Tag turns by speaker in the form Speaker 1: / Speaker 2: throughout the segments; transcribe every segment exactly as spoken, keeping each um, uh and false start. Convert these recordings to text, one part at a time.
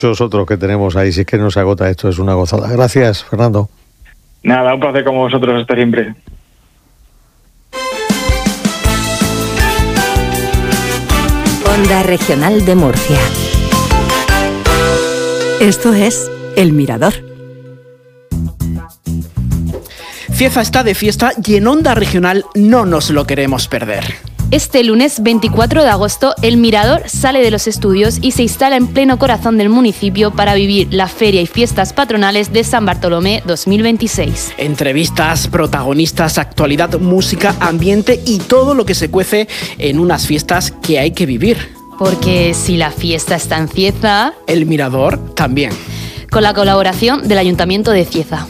Speaker 1: Nosotros que tenemos ahí, si es que no se agota esto, es una gozada. Gracias, Fernando.
Speaker 2: Nada, un placer como vosotros hasta siempre.
Speaker 3: Onda Regional de Murcia. Esto es El Mirador.
Speaker 4: Cieza está de fiesta y en Onda Regional no nos lo queremos perder.
Speaker 5: Este lunes veinticuatro de agosto, El Mirador sale de los estudios y se instala en pleno corazón del municipio para vivir la Feria y Fiestas Patronales de San Bartolomé dos mil veintiséis.
Speaker 4: Entrevistas, protagonistas, actualidad, música, ambiente y todo lo que se cuece en unas fiestas que hay que vivir.
Speaker 5: Porque si la fiesta está en Cieza,
Speaker 4: El Mirador también.
Speaker 5: Con la colaboración del Ayuntamiento de Cieza.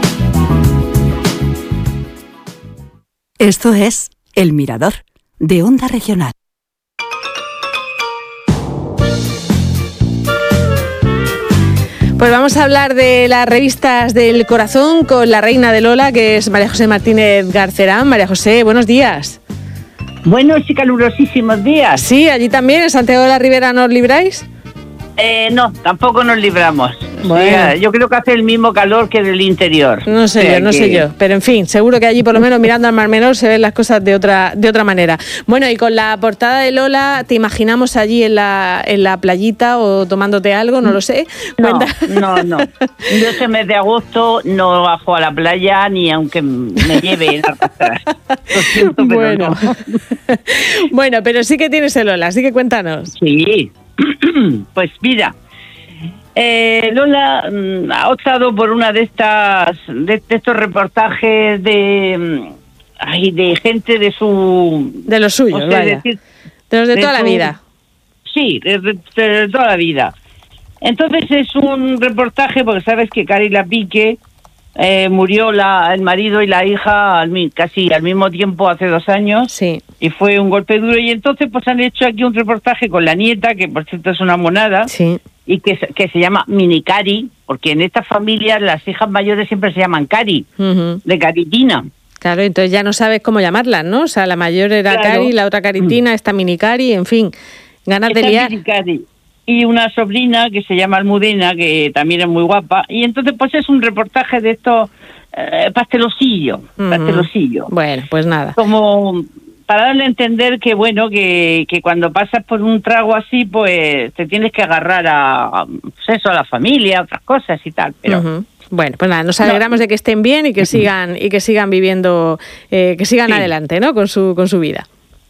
Speaker 3: Esto es El Mirador, de Onda Regional.
Speaker 6: Pues vamos a hablar de las revistas del corazón con la reina de Lola, que es María José Martínez Garcerán. María José, buenos días.
Speaker 7: Buenos y calurosísimos días.
Speaker 6: Sí, allí también, en Santiago de la Ribera, ¿nos libráis?
Speaker 7: Eh, no, tampoco nos libramos.
Speaker 6: Bueno.
Speaker 7: Sí, yo creo que hace el mismo calor que del interior.
Speaker 6: No sé
Speaker 7: o sea
Speaker 6: yo, no
Speaker 7: que...
Speaker 6: sé yo. Pero en fin, seguro que allí por lo menos mirando al Mar Menor se ven las cosas de otra de otra manera. Bueno, y con la portada de Lola, ¿te imaginamos allí en la en la playita o tomándote algo? No lo sé.
Speaker 7: No, no, no. Yo ese mes de agosto no bajo a la playa ni aunque me lleven a arrastrar. Lo siento, pero
Speaker 6: bueno.
Speaker 7: no.
Speaker 6: Bueno, pero sí que tienes el Lola, así que cuéntanos.
Speaker 7: Sí. Pues mira, eh, Lola mm, ha optado por una de estas de, de estos reportajes de ay, de gente de su
Speaker 6: de los suyos,
Speaker 7: o sea,
Speaker 6: vaya.
Speaker 7: decir,
Speaker 6: de los de, de toda
Speaker 7: su,
Speaker 6: la vida.
Speaker 7: Sí, de, de, de toda la vida. Entonces es un reportaje porque sabes que Cari Lapique eh, murió la, el marido y la hija al, casi al mismo tiempo hace dos años.
Speaker 6: Sí.
Speaker 7: Y fue un golpe duro y entonces pues han hecho aquí un reportaje con la nieta, que por cierto es una monada,
Speaker 6: sí.
Speaker 7: y que, que se llama Mini Cari, porque en estas familias las hijas mayores siempre se llaman Cari, uh-huh. de Caritina.
Speaker 6: Claro, entonces ya no sabes cómo llamarlas, ¿no? O sea, la mayor era claro. Cari, la otra Caritina, esta Mini Cari, en fin, ganas
Speaker 7: esta
Speaker 6: de liar.
Speaker 7: Mini Cari. Y una sobrina que se llama Almudena, que también es muy guapa, y entonces pues es un reportaje de estos eh, pastelosillo, uh-huh. pastelosillo.
Speaker 6: Bueno, pues nada.
Speaker 7: Como... para darle a entender que bueno que, que cuando pasas por un trago así pues te tienes que agarrar a, a, pues eso, a la familia, a otras cosas y tal, pero
Speaker 6: uh-huh. Bueno, pues nada, nos alegramos no. de que estén bien y que sigan y que sigan viviendo, eh, que sigan sí. adelante, ¿no? Con su con su vida.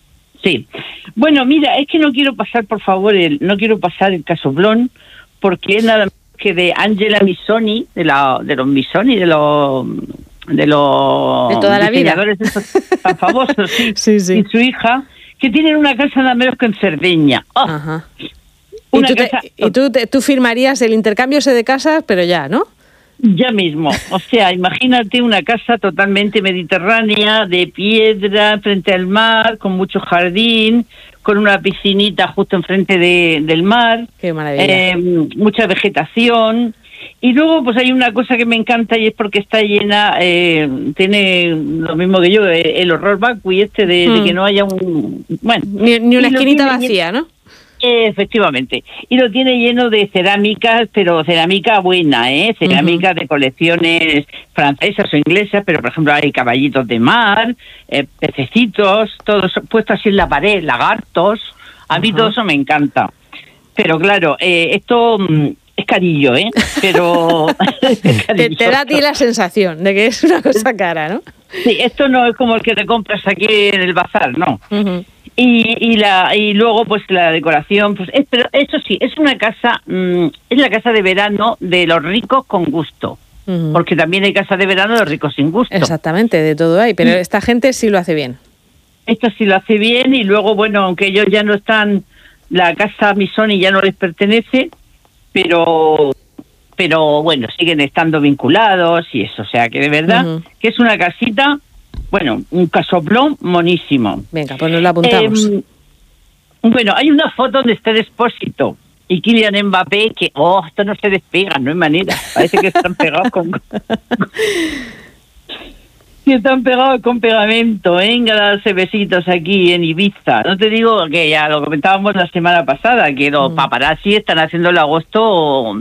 Speaker 7: Sí. Bueno, mira, es que no quiero pasar, por favor, el no quiero pasar el caso Blon, porque es nada más que de Angela Missoni, de la de los Missoni, de los de los
Speaker 6: de toda la
Speaker 7: diseñadores
Speaker 6: vida.
Speaker 7: Esos tan famosos, sí,
Speaker 6: sí, sí.
Speaker 7: Y su hija, que tienen una casa nada menos que en Cerdeña. Oh,
Speaker 6: Ajá. Y, tú, te, y tú, te, tú firmarías el intercambio ese de casas, pero ya, ¿no?
Speaker 7: Ya mismo. O sea, imagínate una casa totalmente mediterránea, de piedra, frente al mar, con mucho jardín, con una piscinita justo enfrente de, del mar.
Speaker 6: Qué maravilla.
Speaker 7: Eh, mucha vegetación. Y luego pues hay una cosa que me encanta y es porque está llena, eh, tiene lo mismo que yo, el horror vacui este de, mm. de que no haya un... bueno
Speaker 6: Ni, ni una esquinita vacía, lleno, ¿no?
Speaker 7: Eh, efectivamente. Y lo tiene lleno de cerámicas, pero cerámica buena, ¿eh? Cerámica uh-huh. de colecciones francesas o inglesas, pero por ejemplo hay caballitos de mar, eh, pececitos, todos puestos así en la pared, lagartos. A mí uh-huh. todo eso me encanta. Pero claro, eh, esto... es carillo, ¿eh? Pero...
Speaker 6: te, te da a ti la sensación de que es una cosa cara, ¿no?
Speaker 7: Sí, esto no es como el que te compras aquí en el bazar, ¿no? Uh-huh. Y, y la y luego, pues, la decoración, pues... Es, pero eso sí, es una casa... Mmm, es la casa de verano de los ricos con gusto. Uh-huh. Porque también hay casa de verano de los ricos sin gusto.
Speaker 6: Exactamente, de todo hay. Pero esta gente sí lo hace bien.
Speaker 7: Esta sí lo hace bien y luego, bueno, aunque ellos ya no están... La casa Missoni ya no les pertenece... pero pero bueno, siguen estando vinculados y eso, o sea que de verdad uh-huh. que es una casita, bueno, un casoplón monísimo.
Speaker 6: Venga, pues nos la apuntamos.
Speaker 7: Eh, bueno, hay una foto donde está el Expósito y Kylian Mbappé que, oh, esto no se despega, no hay manera, parece que están pegados con... que están pegados con pegamento, venga a darse besitos aquí en Ibiza. No te digo que ya lo comentábamos la semana pasada, que los
Speaker 6: Mm.
Speaker 7: paparazzi están haciendo el agosto